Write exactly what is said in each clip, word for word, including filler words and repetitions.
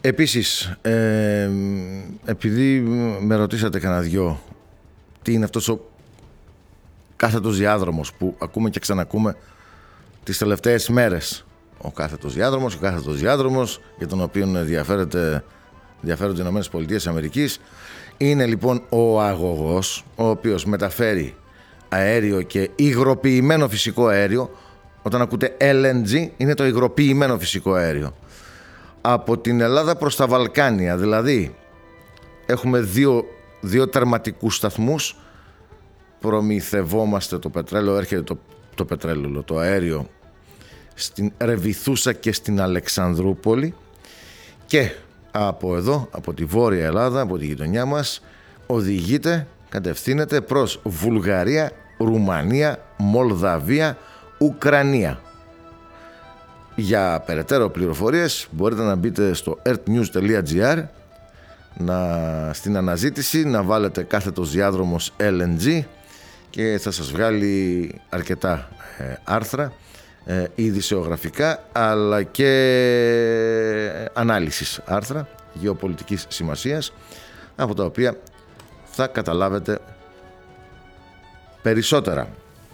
Επίσης, ε, επειδή με ρωτήσατε κανένα δυο τι είναι αυτός ο κάθετος διάδρομος που ακούμε και ξανακούμε τις τελευταίες μέρες. Ο κάθετος διάδρομος, ο κάθετος διάδρομος για τον οποίο ενδιαφέρονται οι Ηνωμένες Πολιτείες Αμερικής. Είναι λοιπόν ο αγωγός, ο οποίος μεταφέρει αέριο και υγροποιημένο φυσικό αέριο. Όταν ακούτε ελ εν τζι είναι το υγροποιημένο φυσικό αέριο. Από την Ελλάδα προς τα Βαλκάνια, δηλαδή έχουμε δύο, δύο τερματικούς σταθμούς, προμηθευόμαστε το πετρέλαιο, έρχεται το, το πετρέλαιο, το αέριο στην Ρεβιθούσα και στην Αλεξανδρούπολη, και από εδώ, από τη Βόρεια Ελλάδα, από τη γειτονιά μας, οδηγείται, κατευθύνεται προς Βουλγαρία, Ρουμανία, Μολδαβία, Ουκρανία. Για περαιτέρω πληροφορίες μπορείτε να μπείτε στο earthnews τελεία gr, να, στην αναζήτηση να βάλετε κάθετος διάδρομος ελ εν τζι και θα σας βγάλει αρκετά ε, άρθρα, ε, ειδησεογραφικά αλλά και ανάλυσης άρθρα γεωπολιτικής σημασίας, από τα οποία θα καταλάβετε περισσότερα.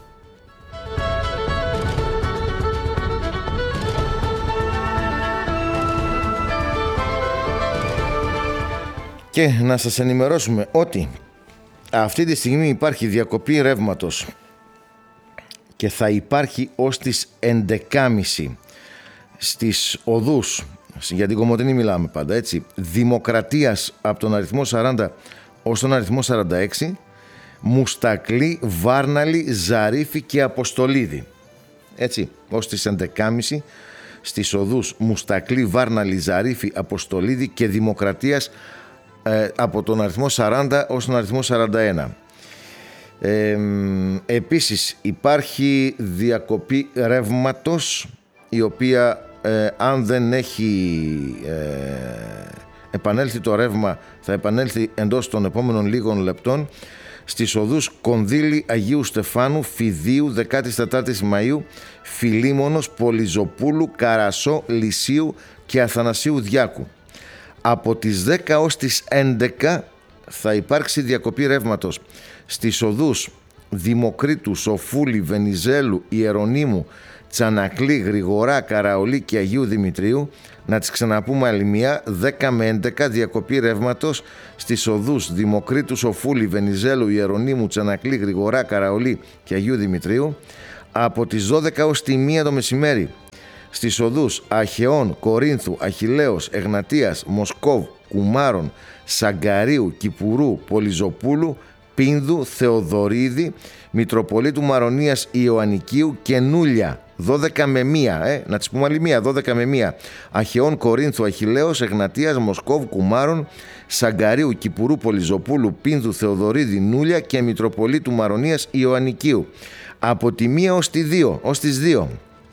Και να σας ενημερώσουμε ότι αυτή τη στιγμή υπάρχει διακοπή ρεύματος και θα υπάρχει ως τις έντεκα και μισή στις οδούς, για την Κομοτηνή μιλάμε πάντα, έτσι, Δημοκρατίας από τον αριθμό σαράντα ως τον αριθμό σαράντα έξι, Μουστακλή, Βάρναλη, Ζαρίφη και Αποστολίδη. Έτσι, ως τις έντεκα και μισή στις οδούς Μουστακλή, Βάρναλη, Ζαρίφη, Αποστολίδη και Δημοκρατίας ε, από τον αριθμό σαράντα ως τον αριθμό σαράντα ένα. Ε, επίσης υπάρχει διακοπή ρεύματος, η οποία ε, αν δεν έχει ε, επανέλθει το ρεύμα, θα επανέλθει εντός των επόμενων λίγων λεπτών στις οδούς Κονδύλη, Αγίου Στεφάνου, Φιδίου, δεκατέσσερις Μαΐου, Φιλίμωνος, Πολυζοπούλου, Καρασό, Λυσίου και Αθανασίου Διάκου. Από τις δέκα ως τις έντεκα θα υπάρξει διακοπή ρεύματος στις οδούς Δημοκρίτου, Σοφούλη, Βενιζέλου, Ιερονίμου, Τσανακλή, Γρηγορά, Καραολί και Αγίου Δημητρίου. Να τις ξαναπούμε άλλη μία, δέκα με έντεκα διακοπή ρεύματος στις οδούς Δημοκρίτου, Σοφούλη, Βενιζέλου, Ιερονίμου, Τσανακλή, Γρηγορά, Καραολί και Αγίου Δημητρίου. Από τις δώδεκα ως τη μία το μεσημέρι στις οδούς Αχαιών, Κορίνθου, Αχιλλέως, Εγνατίας, Μοσκόβ, Κουμάρων, Σαγκαρίου, Κυπουρού, Πολυζοπούλου, Πίνδου, Θεοδωρίδη, Μητροπολίτου Μαρονίας, Ιωαννικίου και Νούλια. δώδεκα με μία, ε, να τις πούμε άλλη μία, δώδεκα με μία. Αχαιών, Κορίνθου, Αχιλλέως, Εγνατίας, Μοσκόβ, Κουμάρων, Σαγκαρίου, Κυπουρού, Πολυζοπούλου, Πίνδου, Θεοδωρίδη, Νούλια και Μητροπολίτου Μαρονίας, Ιωαννικίου. Από τη μία ως τη δύο, ως τις δύο.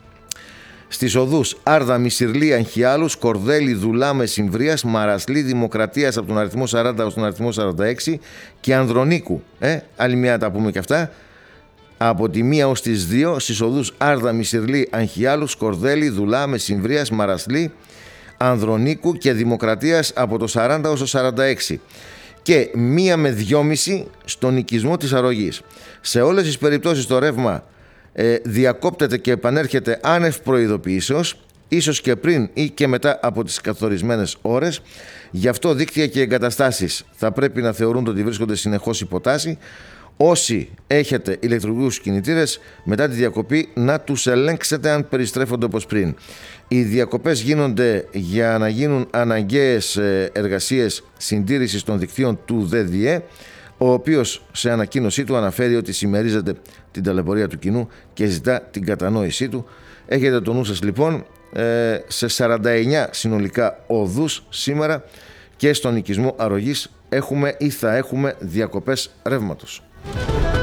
Στις οδούς Άρδα, Μισυρλή, Αγχιάλους, Κορδέλη, Δουλά, Μεσημβρίας, Μαρασλή, Δημοκρατίας από τον αριθμό σαράντα ως τον αριθμό σαράντα έξι και Ανδρονίκου. Ε, άλλη μία τα πούμε και αυτά. Από τη μία ως τις δύο στις οδούς Άρδα, Μισυρλή, Αγχιάλους, Κορδέλη, Δουλά, Μεσημβρίας, Μαρασλή, Ανδρονίκου και Δημοκρατίας από το σαράντα ως το σαράντα έξι. Και μία με δυόμιση στον οικισμό της Αρρωγής. Σε όλες τις περιπτώσεις το ρεύμα Ε, διακόπτεται και επανέρχεται άνευ προειδοποιήσεως, ίσως και πριν ή και μετά από τις καθορισμένες ώρες. Γι' αυτό δίκτυα και εγκαταστάσεις θα πρέπει να θεωρούν ότι βρίσκονται συνεχώς υποτάση. Όσοι έχετε ηλεκτρικούς κινητήρες, μετά τη διακοπή να τους ελέγξετε αν περιστρέφονται όπως πριν. Οι διακοπές γίνονται για να γίνουν αναγκαίες εργασίες συντήρησης των δικτύων του ΔΔΕ, ο οποίος σε ανακοίνωσή του αναφέρει ότι συμμερίζεται την ταλαιπωρία του κοινού και ζητά την κατανόησή του. Έχετε το νου σας λοιπόν σε σαράντα εννέα συνολικά οδούς σήμερα και στον οικισμό Αρρωγής έχουμε ή θα έχουμε διακοπές ρεύματος.